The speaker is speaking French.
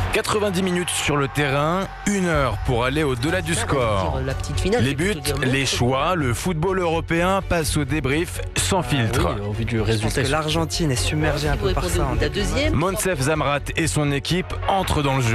90 minutes sur le terrain, 1 heure pour aller au-delà du score. La petite finale, Les buts, les choix, le football européen passe au débrief sans filtre. Oui, au vu du Je pense résultat. que l'Argentine est submergée un peu par ça. La deuxième. Monsef Zamrat et son équipe entrent dans le jeu.